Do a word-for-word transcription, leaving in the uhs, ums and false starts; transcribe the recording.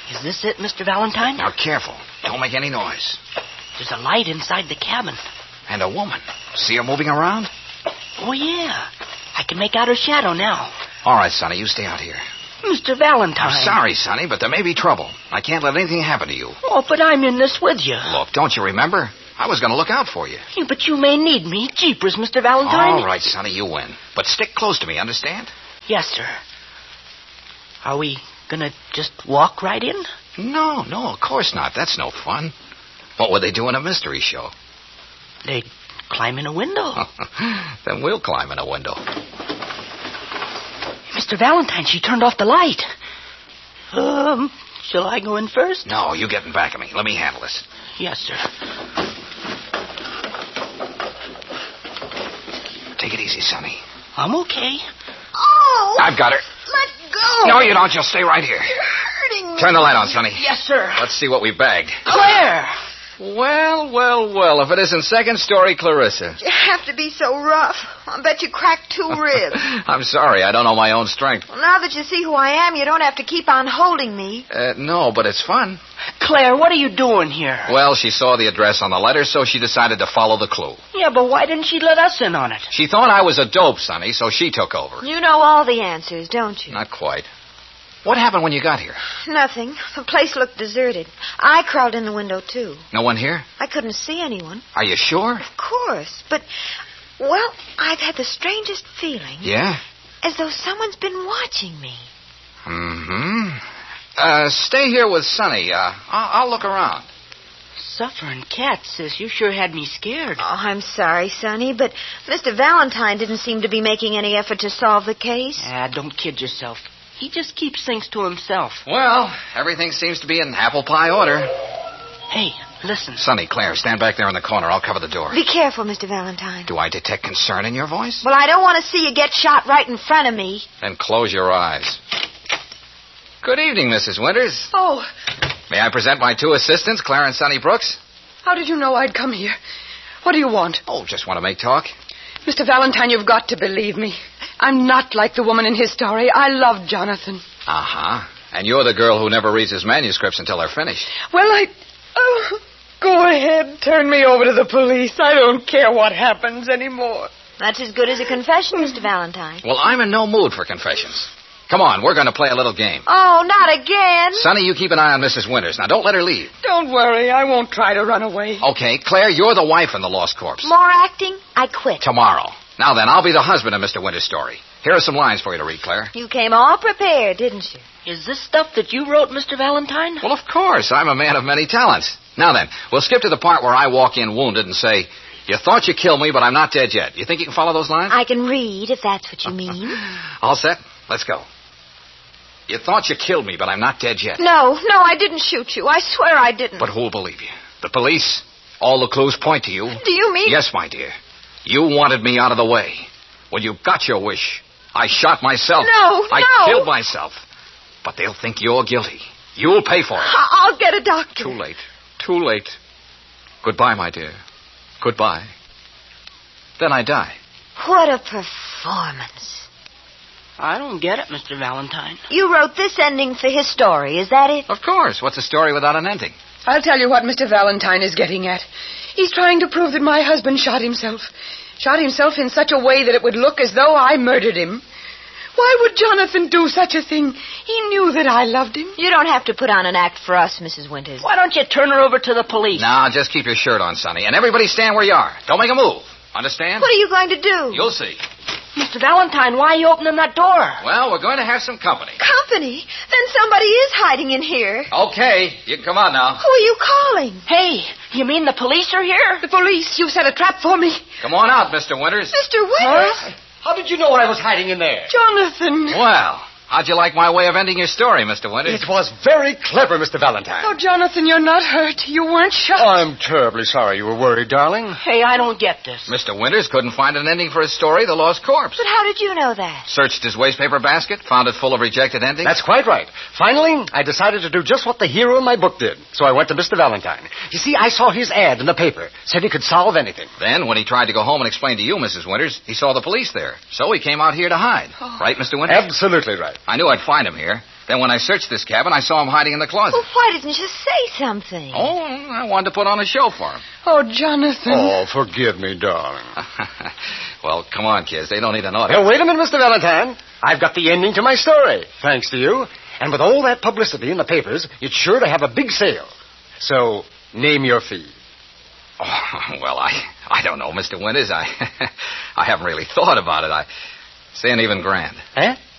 Is this it, Mister Valentine? Now, careful. Don't make any noise. There's a light inside the cabin. And a woman. See her moving around? Oh, yeah. I can make out her shadow now. All right, Sonny, you stay out here. Mister Valentine. I'm sorry, Sonny, but there may be trouble. I can't let anything happen to you. Oh, but I'm in this with you. Look, don't you remember? I was going to look out for you. Yeah, but you may need me. Jeepers, Mister Valentine. All right, Sonny, you win. But stick close to me, understand? Yes, sir. Are we going to just walk right in? No, no, of course not. That's no fun. What would they do in a mystery show? They'd climb in a window. Then we'll climb in a window. Mister Valentine, she turned off the light. Um, shall I go in first? No, you get in back of me. Let me handle this. Yes, sir. Take it easy, Sonny. I'm okay. Oh! I've got her. Let go! No, you don't. You'll stay right here. You're hurting me. Turn the light on, Sonny. Yes, sir. Let's see what we bagged. Claire! Well, well, well, if it isn't second-story Clarissa. You have to be so rough. I bet you cracked two ribs. I'm sorry. I don't know my own strength. Well, now that you see who I am, you don't have to keep on holding me. Uh, no, but it's fun. Claire, what are you doing here? Well, she saw the address on the letter, so she decided to follow the clue. Yeah, but why didn't she let us in on it? She thought I was a dope, Sonny, so she took over. You know all the answers, don't you? Not quite. What happened when you got here? Nothing. The place looked deserted. I crawled in the window, too. No one here? I couldn't see anyone. Are you sure? Of course. But, well, I've had the strangest feeling. Yeah? As though someone's been watching me. Mm-hmm. Uh, stay here with Sonny. Uh, I'll, I'll look around. Suffering cat, sis. You sure had me scared. Oh, I'm sorry, Sonny, but Mister Valentine didn't seem to be making any effort to solve the case. Ah, don't kid yourself. He just keeps things to himself. Well, everything seems to be in apple pie order. Hey, listen. Sonny, Claire, stand back there in the corner. I'll cover the door. Be careful, Mister Valentine. Do I detect concern in your voice? Well, I don't want to see you get shot right in front of me. Then close your eyes. Good evening, Missus Winters. Oh, May I present my two assistants, Claire and Sonny Brooks? how did you know I'd come here? What do you want? Oh, just want to make talk. Mister Valentine, you've got to believe me. I'm not like the woman in his story. I love Jonathan. Uh-huh. And you're the girl who never reads his manuscripts until they're finished. Well, I... Oh, go ahead. Turn me over to the police. I don't care what happens anymore. That's as good as a confession, Mister Valentine. Well, I'm in no mood for confessions. Come on, we're going to play a little game. Oh, not again. Sonny, you keep an eye on Missus Winters. Now, don't let her leave. Don't worry. I won't try to run away. Okay, Claire, you're the wife in the lost corpse. More acting? I quit. Tomorrow. Now then, I'll be the husband of Mister Winters' story. Here are some lines for you to read, Claire. You came all prepared, didn't you? Is this stuff that you wrote, Mister Valentine? Well, of course. I'm a man of many talents. Now then, we'll skip to the part where I walk in wounded and say, "You thought you killed me, but I'm not dead yet." You think you can follow those lines? I can read, if that's what you mean. All set? Let's go. You thought you killed me, but I'm not dead yet. No, no, I didn't shoot you. I swear I didn't. But who'll believe you? The police? All the clues point to you. Do you mean... Yes, my dear. You wanted me out of the way. Well, you got your wish. I shot myself. No, I no. killed myself. But they'll think you're guilty. You'll pay for it. I- I'll get a doctor. Too late. Too late. Goodbye, my dear. Goodbye. Then I die. What a performance. I don't get it, Mister Valentine. You wrote this ending for his story, is that it? Of course. What's a story without an ending? I'll tell you what Mister Valentine is getting at. He's trying to prove that my husband shot himself. Shot himself in such a way that it would look as though I murdered him. Why would Jonathan do such a thing? He knew that I loved him. You don't have to put on an act for us, Missus Winters. Why don't you turn her over to the police? Now, just keep your shirt on, Sonny. And everybody stand where you are. Don't make a move. Understand? What are you going to do? You'll see. Mister Valentine, why are you opening that door? Well, we're going to have some company. Company? Then somebody is hiding in here. Okay, you can come out now. Who are you calling? Hey, you mean the police are here? The police, you set a trap for me. Come on out, Mister Winters. Mister Winters? Huh? How did you know I was hiding in there? Jonathan. Well, how'd you like my way of ending your story, Mister Winters? It was very clever, Mister Valentine. Oh, Jonathan, you're not hurt. You weren't shot. I'm terribly sorry you were worried, darling. Hey, I don't get this. Mister Winters couldn't find an ending for his story, The Lost Corpse. But how did you know that? Searched his wastepaper basket, found it full of rejected endings. That's quite right. Finally, I decided to do just what the hero in my book did. So I went to Mister Valentine. You see, I saw his ad in the paper. Said he could solve anything. Then, when he tried to go home and explain to you, Missus Winters, he saw the police there. So he came out here to hide. Oh. Right, Mister Winters? Absolutely right. I knew I'd find him here. Then when I searched this cabin, I saw him hiding in the closet. Well, why didn't you say something? Oh, I wanted to put on a show for him. Oh, Jonathan. Oh, forgive me, darling. Well, come on, kids. They don't need an audience. Now, wait a minute, Mister Valentine. I've got the ending to my story, thanks to you. And with all that publicity in the papers, it's sure to have a big sale. So, name your fee. Oh, well, I I don't know, Mister Winters. I I haven't really thought about it. I say an even grand. Eh?